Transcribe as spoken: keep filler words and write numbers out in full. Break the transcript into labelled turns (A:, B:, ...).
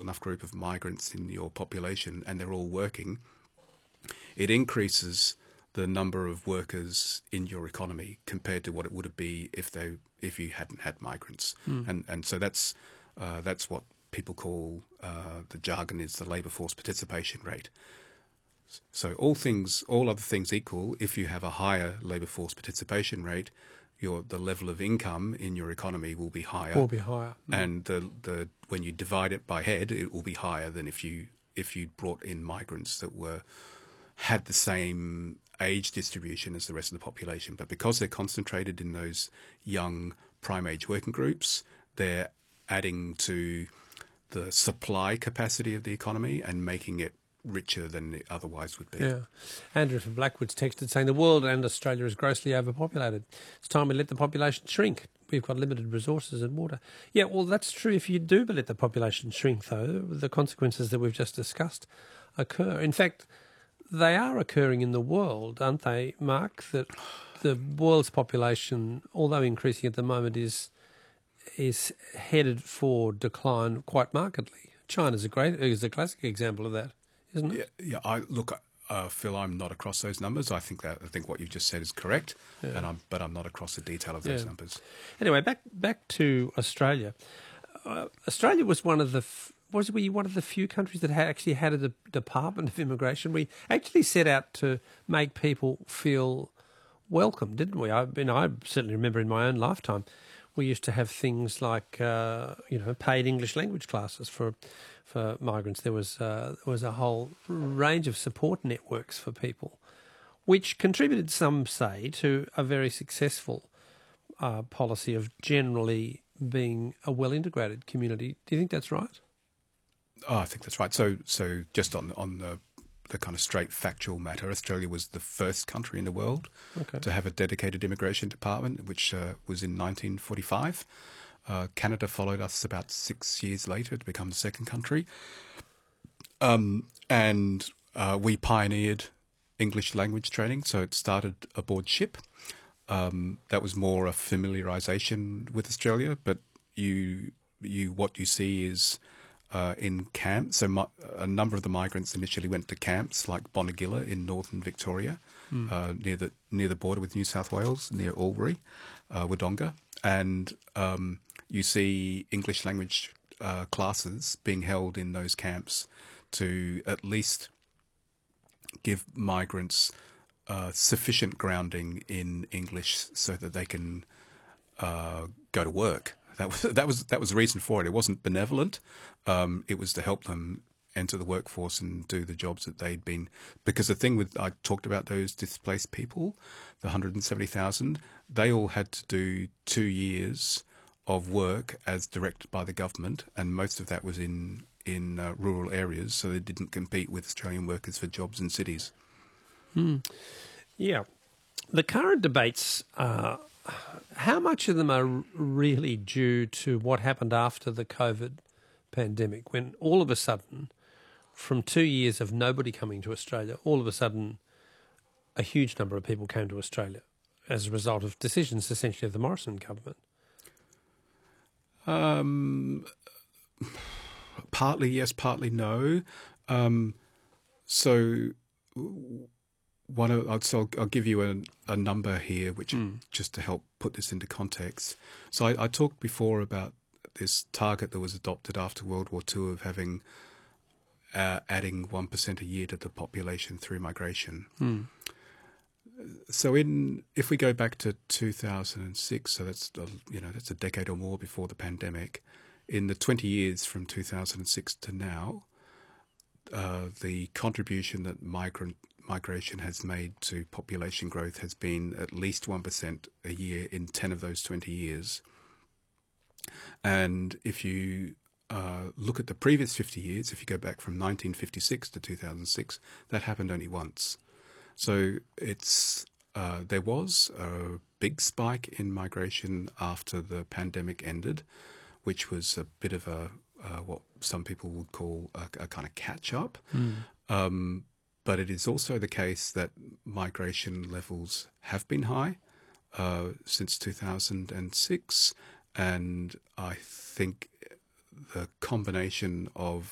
A: enough group of migrants in your population and they're all working, it increases the number of workers in your economy compared to what it would be if they if you hadn't had migrants. Mm. And and so that's uh, that's what people call uh, the jargon is the labour force participation rate. So all things, all other things equal, if you have a higher labour force participation rate, your the level of income in your economy will be higher.
B: Will be higher.
A: Mm. And the the when you divide it by head, it will be higher than if you if you brought in migrants that were had the same age distribution as the rest of the population. But because they're concentrated in those young prime age working groups, they're adding to the supply capacity of the economy and making it richer than it otherwise would be.
B: Yeah. Andrew from Blackwood's texted saying the world and Australia is grossly overpopulated. It's time we let the population shrink. We've got limited resources and water. Yeah, well, that's true if you do let the population shrink, though. The consequences that we've just discussed occur. In fact, they are occurring in the world, aren't they, Mark? That the world's population, although increasing at the moment, is is headed for decline quite markedly. China's a great is a classic example of that, isn't it?
A: Yeah, yeah. I look, uh, Phil, I'm not across those numbers. I think that I think what you've just said is correct, yeah. and I'm but I'm not across the detail of those yeah. numbers.
B: Anyway, back back to Australia. Uh, Australia was one of the. F- Was we one of the few countries that had actually had a de- Department of Immigration? We actually set out to make people feel welcome, didn't we? I mean, I certainly remember in my own lifetime, we used to have things like, uh, you know, paid English language classes for for migrants. There was uh, there was a whole range of support networks for people, which contributed, some say, to a very successful uh, policy of generally being a well-integrated community. Do you think that's right?
A: Oh, I think that's right. So, so just on on the the kind of straight factual matter, Australia was the first country in the world okay. to have a dedicated immigration department, which uh, was in nineteen forty-five. Uh, Canada followed us about six years later to become the second country, um, and uh, we pioneered English language training. So it started aboard ship. Um, that was more a familiarisation with Australia, but you you what you see is. Uh, in camps, so my, a number of the migrants initially went to camps like Bonegilla in northern Victoria, mm. uh, near the near the border with New South Wales, near Albury, uh, Wodonga, and um, you see English language uh, classes being held in those camps to at least give migrants uh, sufficient grounding in English so that they can uh, go to work. That was that was that was the reason for it. It wasn't benevolent. Um, it was to help them enter the workforce and do the jobs that they'd been. Because the thing with I talked about those displaced people, the one hundred seventy thousand, they all had to do two years of work as directed by the government, and most of that was in in uh, rural areas, so they didn't compete with Australian workers for jobs in cities.
B: Hmm. Yeah, the current debates. Uh How much of them are really due to what happened after the COVID pandemic, when all of a sudden, from two years of nobody coming to Australia, all of a sudden a huge number of people came to Australia as a result of decisions essentially of the Morrison government?
A: Um, partly yes, partly no. Um, so... One, of, so I'll, I'll give you a, a number here, which mm. just to help put this into context. So I, I talked before about this target that was adopted after World War Two of having uh, adding one percent a year to the population through migration.
B: Mm.
A: So in if we go back to two thousand six, so that's you know that's a decade or more before the pandemic. In the twenty years from two thousand six to now, uh, the contribution that migrant migration has made to population growth has been at least one percent a year in ten of those twenty years. And if you uh, look at the previous fifty years, if you go back from nineteen fifty-six to two thousand six, that happened only once. So it's uh, there was a big spike in migration after the pandemic ended, which was a bit of a uh, what some people would call a, a kind of catch-up.
B: Mm.
A: Um, But it is also the case that migration levels have been high uh, since two thousand six, and I think the combination of